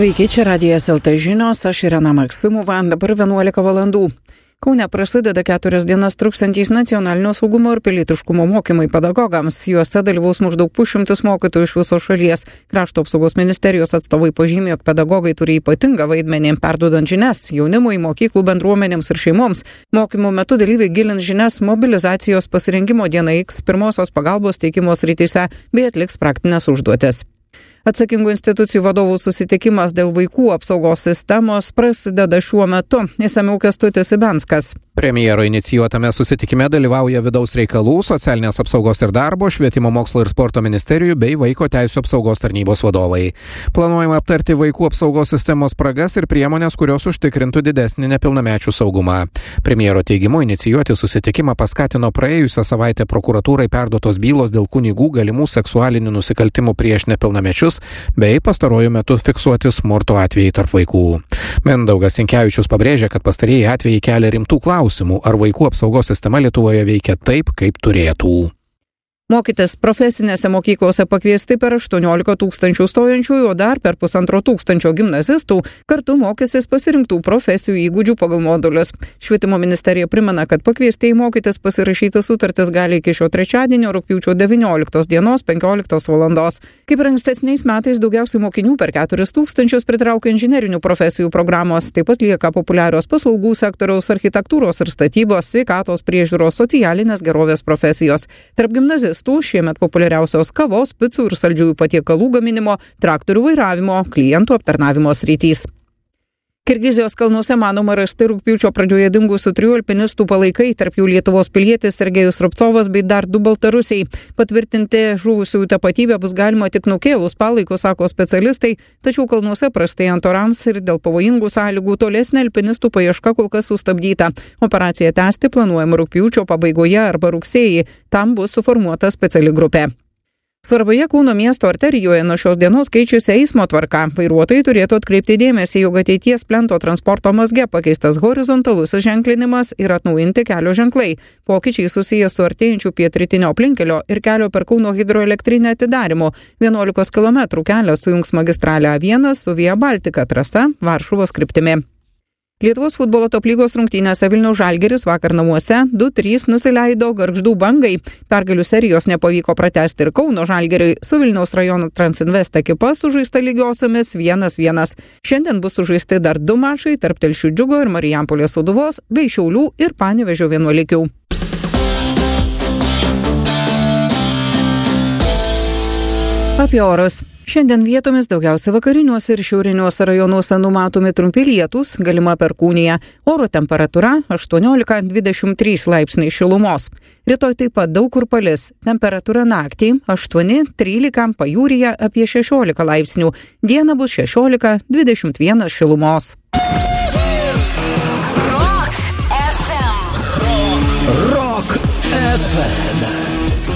Sveiki, čia Radijas LT žinios, aš Irena Maksimova, dabar 11 valandų. Kaune prasideda 4 dienas truksantys nacionalinio saugumo ir pilietiškumo mokymai pedagogams. Juose dalyvaus maždaug 100 mokytojų iš visos šalies. Krašto apsaugos ministerijos atstovai pažymė, jog pedagogai turi ypatingą vaidmenį, perduodant žinias jaunimui, mokyklų bendruomenėms ir šeimoms. Mokymų metu dalyviai gilins žinias mobilizacijos pasirengimo dienai X, pirmosios pagalbos teikimo srityse bei atliks praktinės užduotis. Atsakingų institucijų vadovų susitikimas dėl vaikų apsaugos sistemos prasideda šiuo metu. Išsamiau Kęstutis Ibenskas. Premjero inicijuotame susitikime dalyvauja vidaus reikalų, socialinės apsaugos ir darbo, švietimo mokslo ir sporto ministerijų bei vaiko teisių apsaugos tarnybos vadovai. Planuojama aptarti vaikų apsaugos sistemos spragas ir priemonės, kurios užtikrintų didesnį nepilnamečių saugumą. Premjero teigimu inicijuoti susitikimą paskatino praėjusią savaitę prokuratūrai perduotos bylos dėl kunigų galimų seksualinių nusikaltimų prieš nepilnamečius bei pastaruoju metu fiksuoti smurto atvejai tarp vaikų. Mindaugas Sinkevičius pabrėžia, kad pastarieji atvejai kelia rimtų klausimų, ar vaikų apsaugos sistema Lietuvoje veikia taip, kaip turėtų. Mokytis profesinėse mokyklose pakviesti per 18 000 stojančiųjų, o dar per 1500 gimnazistų kartu mokysis pasirinktų profesijų įgūdžių pagal modulius. Švietimo ministerija primena, kad pakviestieji mokytis pasirašyti sutartis gali iki šio trečiadienio rugpjūčio 19 dienos 15 valandos. Kaip ir ankstesniais metais daugiausiai mokinių per 4000 pritraukia inžinerinių profesijų programos, taip pat lieka populiarios paslaugų sektoriaus, architektūros ir statybos, sveikatos priežiūros, socialinės gerovės profesijos. Tarp gimnazistų šiemet populiariausios kavos, picų ir saldžiųjų patiekalų gaminimo, traktorių vairavimo, klientų aptarnavimo sritys. Kirgizijos kalnuose manoma rasti rugpjūčio pradžioje dingusių 3 alpinistų palaikai, tarp jų Lietuvos pilietis Sergejus Rubcovas bei dar 2 baltarusiai. Patvirtinti žuvusiųjų tapatybę bus galima tik nukėlus palaikus, sako specialistai, tačiau kalnuose prastėjant orams ir dėl pavojingų sąlygų tolesnė alpinistų paieška kol kas sustabdyta. Operaciją tęsti planuojama rugpjūčio pabaigoje arba rugsėjį. Tam bus suformuota speciali grupė. Svarbioje Kauno miesto arterijoje nuo šios dienos keičiasi eismo tvarka. Vairuotojai turėtų atkreipti dėmesį, jog ateities plento transporto mazge pakeistas horizontalusis ženklinimas ir atnaujinti kelio ženklai. Pokyčiai susijęs su artėjančiu pietrytinio aplinkelio ir kelio per Kauno hidroelektrinę atidarymu. 11 km kelias sujungs magistralę A1 su Via Baltica trasa Varšuvos kryptimi. Lietuvos futbolo top lygos rungtynėse Vilniaus Žalgiris vakar namuose 2-3 nusileido Gargždų Bangai. Pergalių serijos nepavyko pratęsti ir Kauno Žalgiriui. Su Vilniaus rajono Transinvest ekipa sužaista lygiosiomis 1-1. Šiandien bus sužaisti dar 2 mačai tarp Telšių Džiugo ir Marijampolės Sūduvos bei Šiaulių ir Panevėžio Vienuolikių. Apie orus. Šiandien vietomis daugiausia vakariniuose ir šiauriniuose rajonuose numatomi trumpi lietūs, galima perkūnija. Oro temperatūra 18-23 laipsniai šilumos. Rytoj taip pat daug kur palis. Temperatūra naktį 8-13, pajūryje apie 16 laipsnių. Dieną bus 16-21 šilumos. Rock FM.